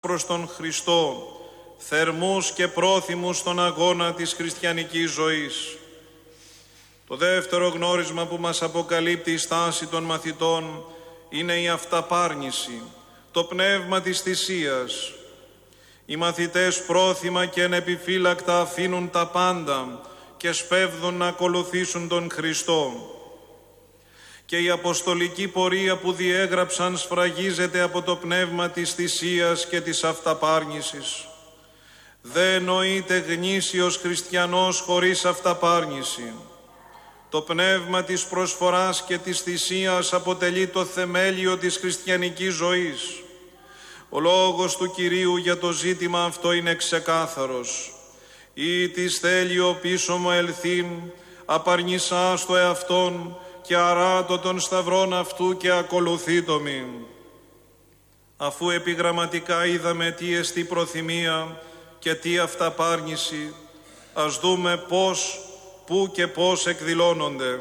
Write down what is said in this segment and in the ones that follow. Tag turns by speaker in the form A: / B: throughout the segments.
A: προς τον Χριστό, θερμούς και πρόθυμους στον αγώνα της χριστιανικής ζωής. Το δεύτερο γνώρισμα που μας αποκαλύπτει η στάση των μαθητών είναι η αυταπάρνηση, το πνεύμα της θυσίας. Οι μαθητές πρόθυμα και ανεπιφύλακτα αφήνουν τα πάντα και σπέβδουν να ακολουθήσουν τον Χριστό. Και η αποστολική πορεία που διέγραψαν σφραγίζεται από το πνεύμα της θυσίας και της αυταπάρνησης. Δεν νοείται γνήσιος χριστιανός χωρίς αυταπάρνηση. Το πνεύμα της προσφοράς και της θυσίας αποτελεί το θεμέλιο της χριστιανικής ζωής. Ο λόγος του Κυρίου για το ζήτημα αυτό είναι ξεκάθαρος. «Ή της θέλει ο πίσω μου ελθύν, απαρνησάς το εαυτόν και αράτω των σταυρών αυτού και ακολουθήτω μη». Αφού επιγραμματικά είδαμε τι εστί προθυμία και τι αυταπάρνηση, ας δούμε πώς, πού και πώς εκδηλώνονται.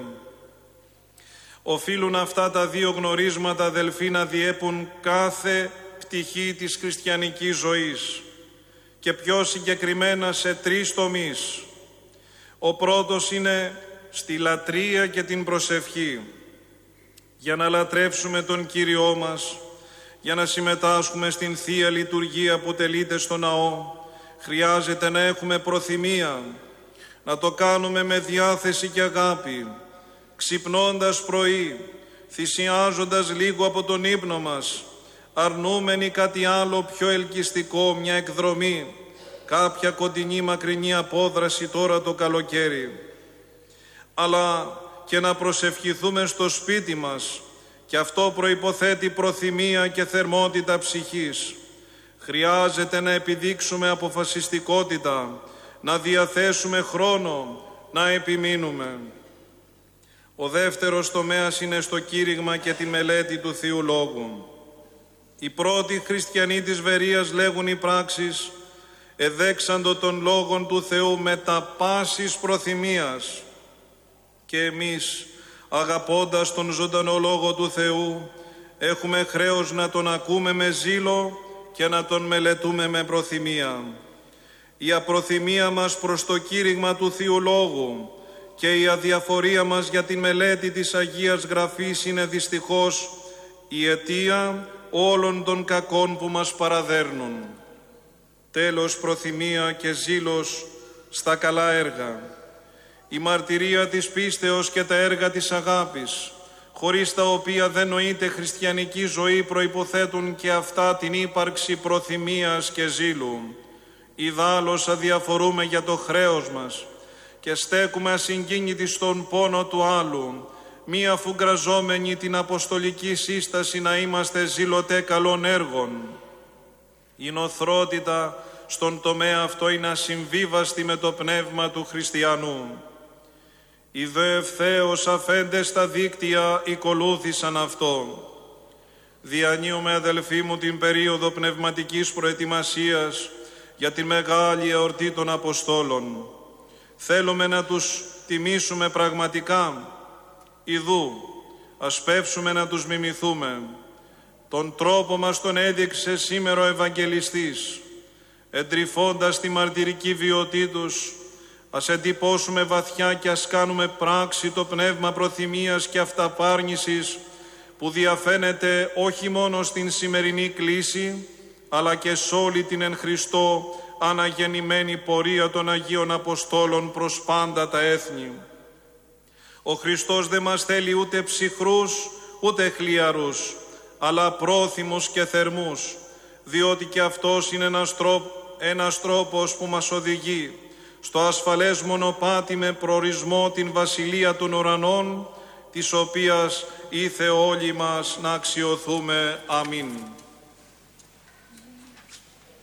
A: Οφείλουν αυτά τα δύο γνωρίσματα, αδελφοί, να διέπουν κάθε πτυχή της χριστιανικής ζωής και πιο συγκεκριμένα σε τρεις τομείς. Ο πρώτος είναι στη λατρεία και την προσευχή. Για να λατρεύσουμε τον Κύριό μας, για να συμμετάσχουμε στην Θεία Λειτουργία που τελείται στο ναό, χρειάζεται να έχουμε προθυμία, να το κάνουμε με διάθεση και αγάπη, ξυπνώντας πρωί, θυσιάζοντας λίγο από τον ύπνο μας, αρνούμενοι κάτι άλλο πιο ελκυστικό, μια εκδρομή, κάποια κοντινή μακρινή απόδραση τώρα το καλοκαίρι. Αλλά και να προσευχηθούμε στο σπίτι μας, και αυτό προϋποθέτει προθυμία και θερμότητα ψυχής. Χρειάζεται να επιδείξουμε αποφασιστικότητα, να διαθέσουμε χρόνο, να επιμείνουμε. Ο δεύτερος τομέας είναι στο κήρυγμα και τη μελέτη του Θείου Λόγου. Οι πρώτοι χριστιανοί της Βερίας, λέγουν οι πράξεις, εδέξαντο των λόγων του Θεού με τα πάσης προθυμίας. Και εμείς, αγαπώντας τον ζωντανό Λόγο του Θεού, έχουμε χρέος να τον ακούμε με ζήλο και να τον μελετούμε με προθυμία. Η απροθυμία μας προς το κήρυγμα του Θείου Λόγου και η αδιαφορία μας για τη μελέτη της Αγίας Γραφής είναι δυστυχώς η αιτία όλων των κακών που μας παραδέρνουν. Τέλος, προθυμία και ζήλος στα καλά έργα. Η μαρτυρία της πίστεως και τα έργα της αγάπης, χωρίς τα οποία δεν νοείται χριστιανική ζωή, προϋποθέτουν και αυτά την ύπαρξη προθυμίας και ζήλου. Ιδάλλως αδιαφορούμε για το χρέος μας και στέκουμε ασυγκίνητοι στον πόνο του άλλου, μη αφουγκραζόμενοι την αποστολική σύσταση να είμαστε ζηλωτέ καλών έργων. Η νοθρότητα στον τομέα αυτό είναι ασυμβίβαστη με το πνεύμα του χριστιανού. Οι δε ευθέως αφέντες στα δίκτυα οικολούθησαν αυτό. Διανύουμε, αδελφοί μου, την περίοδο πνευματικής προετοιμασίας για τη μεγάλη εορτή των Αποστόλων. Θέλουμε να τους τιμήσουμε πραγματικά. Ιδού, ας πέψουμε να τους μιμηθούμε. Τον τρόπο μας τον έδειξε σήμερα ο Ευαγγελιστής. Εντρυφώντας τη μαρτυρική βιωτή τους, ας εντυπώσουμε βαθιά και ας κάνουμε πράξη το πνεύμα προθυμίας και αυταπάρνησης που διαφαίνεται όχι μόνο στην σημερινή κλίση, αλλά και σε όλη την εν Χριστώ αναγεννημένη πορεία των Αγίων Αποστόλων προς πάντα τα έθνη. Ο Χριστός δεν μας θέλει ούτε ψυχρούς ούτε χλιαρούς, αλλά πρόθυμους και θερμούς, διότι και αυτός είναι ένας τρόπος που μας οδηγεί στο ασφαλές μονοπάτι με προορισμό την Βασιλεία των Ουρανών, της οποίας ήθε όλοι μας να αξιωθούμε. Αμήν.